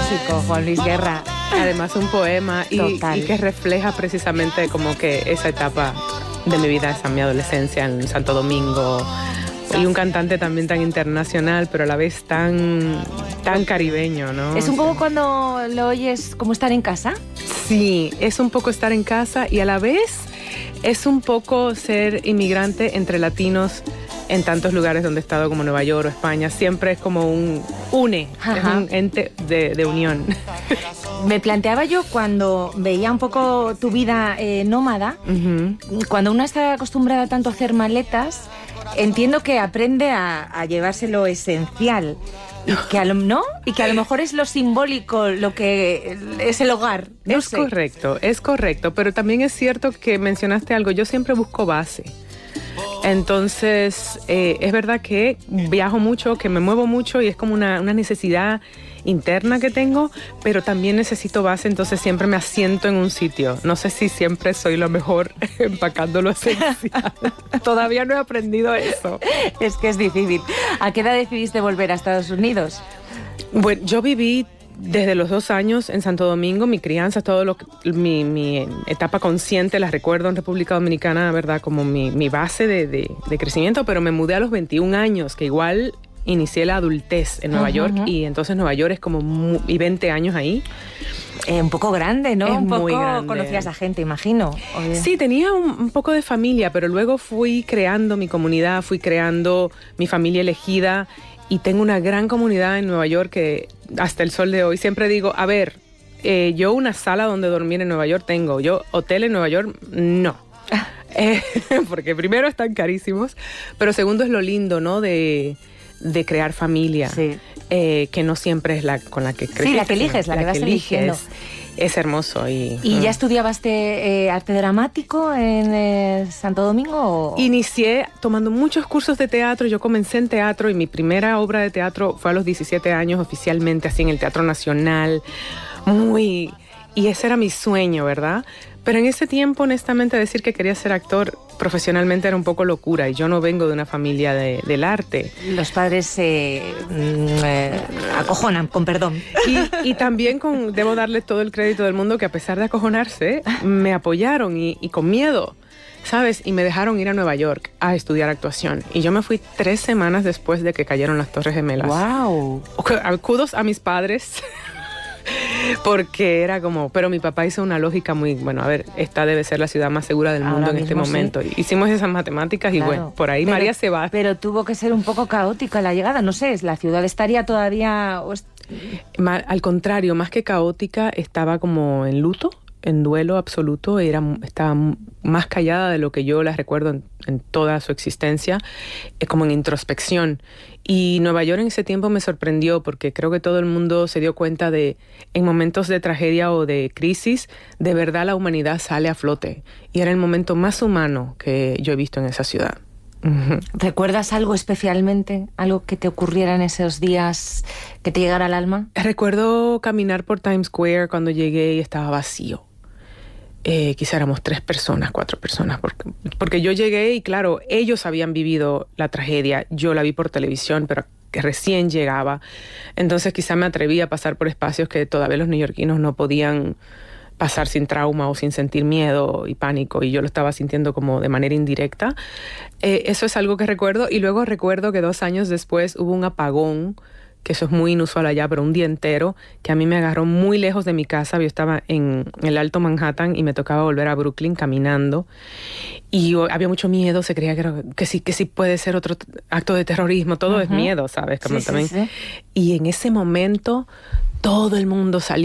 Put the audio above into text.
clásico, Juan Luis Guerra. Además un poema y que refleja precisamente como que esa etapa de mi vida, esa mi adolescencia en Santo Domingo. Y un cantante también tan internacional, pero a la vez tan caribeño, ¿no? ¿Es un poco cuando lo oyes como estar en casa? Sí, es un poco estar en casa y a la vez es un poco ser inmigrante entre latinos en tantos lugares donde he estado como Nueva York o España. Siempre es como es un ente de unión. Me planteaba yo cuando veía un poco tu vida nómada, cuando uno está acostumbrada tanto a hacer maletas, entiendo que aprende a llevarse lo esencial. Y que a lo mejor es lo simbólico, lo que es el hogar. No sé. Es correcto, pero también es cierto que mencionaste algo, yo siempre busco base. Entonces, es verdad que viajo mucho, que me muevo mucho y es como una necesidad interna que tengo, pero también necesito base, entonces siempre me asiento en un sitio. No sé si siempre soy lo mejor empacando lo esencial. Todavía no he aprendido eso. Es que es difícil. ¿A qué edad decidiste volver a Estados Unidos? Bueno, yo viví desde los 2 años en Santo Domingo, mi crianza, mi etapa consciente la recuerdo en República Dominicana, ¿verdad? Como mi base de crecimiento, pero me mudé a los 21 años, que igual inicié la adultez en Nueva York, y entonces Nueva York es como 20 años ahí. Un poco grande, ¿no? Es un poco muy grande. Conocías a gente, imagino. Sí, tenía un poco de familia, pero luego fui creando mi comunidad, fui creando mi familia elegida, y tengo una gran comunidad en Nueva York que hasta el sol de hoy siempre digo, a ver, yo una sala donde dormir en Nueva York tengo, yo hotel en Nueva York no. Porque primero están carísimos, pero segundo es lo lindo, ¿no? De crear familia, sí. Que no siempre es la con la que creces. Sí, la que eliges, la que vas eligiendo. Es hermoso. ¿Y ya estudiabas arte dramático en Santo Domingo? Inicié tomando muchos cursos de teatro. Yo comencé en teatro y mi primera obra de teatro fue a los 17 años oficialmente, así en el Teatro Nacional. Y ese era mi sueño, ¿verdad? Pero en ese tiempo, honestamente, decir que quería ser actor profesionalmente era un poco locura y yo no vengo de una familia del arte. Los padres se acojonan, con perdón. Y también debo darle todo el crédito del mundo que a pesar de acojonarse, me apoyaron y con miedo, ¿sabes? Y me dejaron ir a Nueva York a estudiar actuación. Y yo me fui 3 semanas después de que cayeron las Torres Gemelas. ¡Wow! Kudos a mis padres. Porque era como, pero mi papá hizo una lógica muy, bueno, a ver, esta debe ser la ciudad más segura del mundo en este momento. Sí. Hicimos esas matemáticas y bueno, por ahí María se va. Pero tuvo que ser un poco caótica la llegada, no sé, la ciudad estaría todavía... Al contrario, más que caótica, estaba como en luto, en duelo absoluto, estaba más callada de lo que yo la recuerdo en toda su existencia, como en introspección. Y Nueva York en ese tiempo me sorprendió porque creo que todo el mundo se dio cuenta en momentos de tragedia o de crisis, de verdad la humanidad sale a flote. Y era el momento más humano que yo he visto en esa ciudad. ¿Recuerdas algo especialmente? ¿Algo que te ocurriera en esos días que te llegara al alma? Recuerdo caminar por Times Square cuando llegué y estaba vacío. Quizá éramos 3 personas, 4 personas, porque yo llegué y claro, ellos habían vivido la tragedia, yo la vi por televisión, pero que recién llegaba, entonces quizá me atreví a pasar por espacios que todavía los neoyorquinos no podían pasar sin trauma o sin sentir miedo y pánico, y yo lo estaba sintiendo como de manera indirecta. Eso es algo que recuerdo, y luego recuerdo que 2 años después hubo un apagón, que eso es muy inusual allá, pero un día entero, que a mí me agarró muy lejos de mi casa. Yo estaba en el Alto Manhattan y me tocaba volver a Brooklyn caminando. Y había mucho miedo, se creía que sí puede ser otro acto de terrorismo. Todo es miedo, ¿sabes? Como sí, también. Sí. Y en ese momento todo el mundo salía